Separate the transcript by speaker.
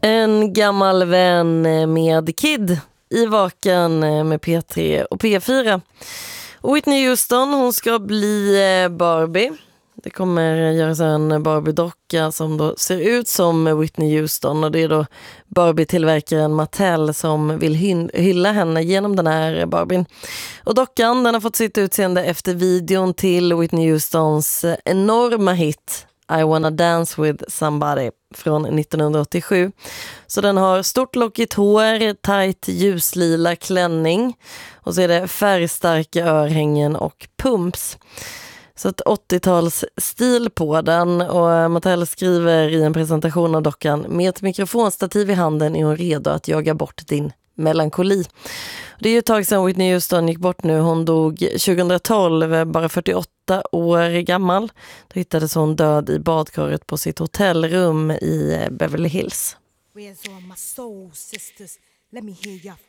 Speaker 1: En gammal vän med Kid i Vaken med P3 och P4. Och Whitney Houston, hon ska bli Barbie. Det kommer göras en Barbie-docka som då ser ut som Whitney Houston. Och det är då Barbie-tillverkaren Mattel som vill hylla henne genom den här Barbien. Och dockan, den har fått sitt utseende efter videon till Whitney Houstons enorma hit I wanna dance with somebody från 1987. Så den har stort lockigt hår, tajt ljuslila klänning och så är det färgstarka örhängen och pumps. Så ett 80-tals stil på den, och Mattel skriver i en presentation av dockan: med ett mikrofonstativ i handen är hon redo att jaga bort din melankoli. Det är ju ett tag sedan Whitney Houston gick bort nu. Hon dog 2012, bara 48 år gammal. Då hittades hon död i badkaret på sitt hotellrum i Beverly Hills.
Speaker 2: Where's all my soul sisters? Let me hear your